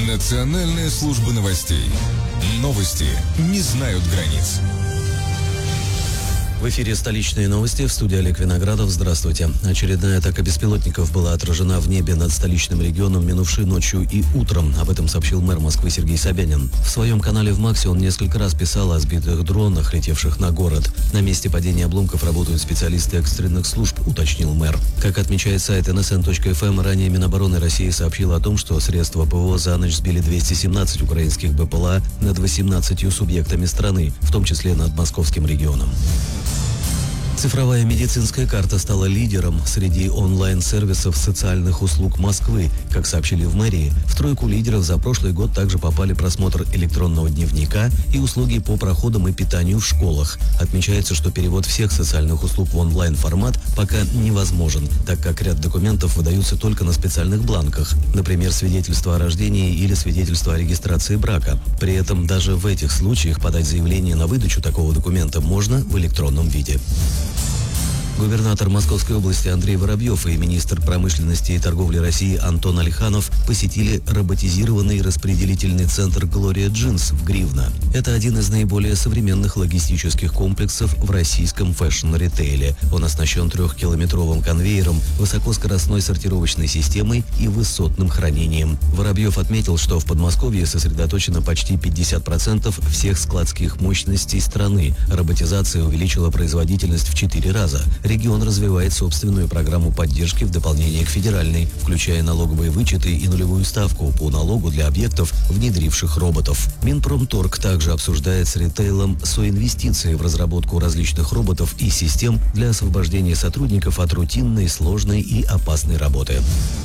Национальная служба новостей. Новости не знают границ. В эфире «Столичные новости», в студии Олег Виноградов. Здравствуйте. Очередная атака беспилотников была отражена в небе над столичным регионом минувшей ночью и утром. Об этом сообщил мэр Москвы Сергей Собянин. В своем канале в Максе он несколько раз писал о сбитых дронах, летевших на город. На месте падения обломков работают специалисты экстренных служб, уточнил мэр. Как отмечает сайт nsn.fm, ранее Минобороны России сообщило о том, что средства ПВО за ночь сбили 217 украинских БПЛА над 18 субъектами страны, в том числе над московским регионом. Цифровая медицинская карта стала лидером среди онлайн-сервисов социальных услуг Москвы. Как сообщили в мэрии, в тройку лидеров за прошлый год также попали просмотр электронного дневника и услуги по проходам и питанию в школах. Отмечается, что перевод всех социальных услуг в онлайн-формат пока невозможен, так как ряд документов выдаются только на специальных бланках, например, свидетельство о рождении или свидетельство о регистрации брака. При этом даже в этих случаях подать заявление на выдачу такого документа можно в электронном виде. Губернатор Московской области Андрей Воробьев и министр промышленности и торговли России Антон Алиханов посетили роботизированный распределительный центр «Глория Джинс» в Гривно. Это один из наиболее современных логистических комплексов в российском фэшн-ритейле. Он оснащен 3-километровым конвейером, высокоскоростной сортировочной системой и высотным хранением. Воробьев отметил, что в Подмосковье сосредоточено почти 50% всех складских мощностей страны. Роботизация увеличила производительность в 4 раза. Регион развивает собственную программу поддержки в дополнение к федеральной, включая налоговые вычеты и нулевую ставку по налогу для объектов, внедривших роботов. Минпромторг также обсуждает с ритейлом соинвестиции в разработку различных роботов и систем для освобождения сотрудников от рутинной, сложной и опасной работы.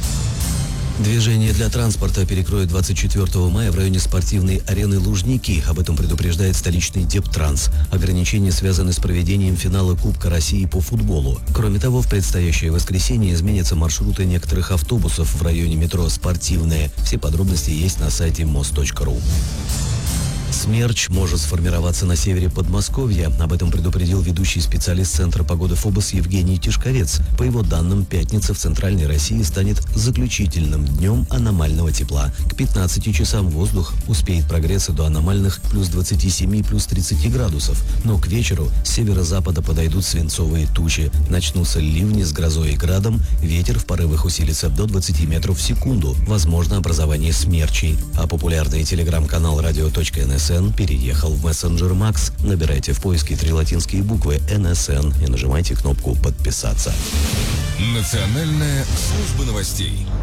Движение для транспорта перекроет 24 мая в районе спортивной арены Лужники. Об этом предупреждает столичный Дептранс. Ограничения связаны с проведением финала Кубка России по футболу. Кроме того, в предстоящее воскресенье изменятся маршруты некоторых автобусов в районе метро «Спортивное». Все подробности есть на сайте mos.ru. Смерч может сформироваться на севере Подмосковья. Об этом предупредил ведущий специалист Центра погоды ФОБОС Евгений Тишковец. По его данным, пятница в Центральной России станет заключительным днем аномального тепла. К 15 часам воздух успеет прогреться до аномальных плюс 27, плюс 30 градусов. Но к вечеру с северо-запада подойдут свинцовые тучи. Начнутся ливни с грозой и градом. Ветер в порывах усилится до 20 метров в секунду. Возможно образование смерчей. А популярный телеграм-канал radio.nsn переехал в мессенджер Макс. Набирайте в поиске 3 латинские буквы НСН и нажимайте кнопку «Подписаться». Национальная служба новостей.